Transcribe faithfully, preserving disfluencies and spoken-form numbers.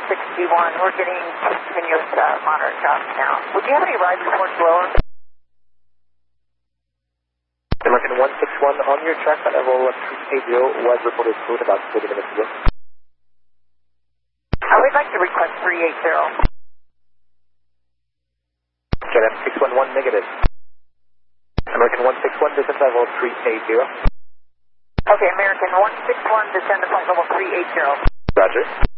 sixty-one. We're getting continuous uh, moderate drops now. Would you have any ride reports lower? American one six one, on your track at level three eighty was reported fluid about thirty minutes ago. I would like to request three eighty. K L M six one one negative. American one six one, descent level three eighty. Okay, American one six one, descend to flight level three eighty. Roger.